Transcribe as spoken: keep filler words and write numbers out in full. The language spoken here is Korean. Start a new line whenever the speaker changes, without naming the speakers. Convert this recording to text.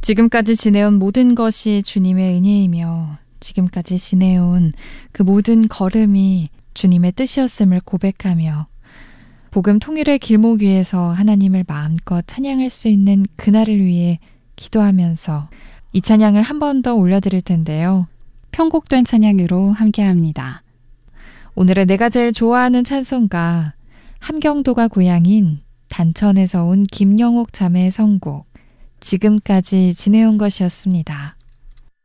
지금까지 지내온 모든 것이 주님의 은혜이며 지금까지 지내온 그 모든 걸음이 주님의 뜻이었음을 고백하며 복음 통일의 길목 위에서 하나님을 마음껏 찬양할 수 있는 그날을 위해 기도하면서 이 찬양을 한 번 더 올려드릴 텐데요. 편곡된 찬양으로 함께합니다. 오늘은 내가 제일 좋아하는 찬송가 함경도가 고향인 단천에서 온 김영옥 자매의 선곡 지금까지 지내온 것이었습니다.